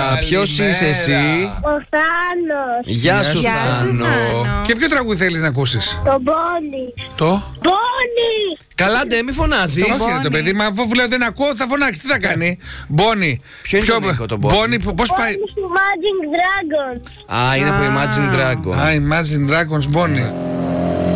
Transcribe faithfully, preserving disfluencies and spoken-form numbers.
Ποιος είσαι εσύ? Ο Θάνος. Γεια σου, Γεια σου, Θάνο. Θάνο. Και ποιο τραγούδι θέλεις να ακούσεις? Το Μπόνι. Το? Μπόνι. Καλά, ντε, μη φωνάζεις. Πώς είναι το παιδί, μα αφού λέω δεν ακούω θα φωνάξει, τι θα κάνει? Μπόνι. Ποιο είναι τον ήχο, το Μπόνι? Μπόνι, πώς πάει? Μπόνι του Imagine Dragon. Α, είναι από Imagine Dragon. Α, Imagine Dragons, Μπόνι.